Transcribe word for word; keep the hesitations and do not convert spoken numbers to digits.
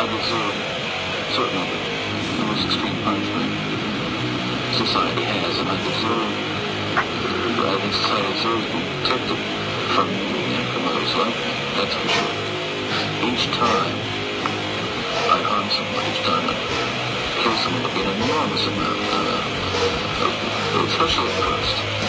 deserve certainly the most extreme punishment society has, and I deserve, I think society deserves to be protected from me and from others like me, that's for sure. Each time I harm someone, each time I kill someone, there'll be an enormous amount, uh, of, especially at first,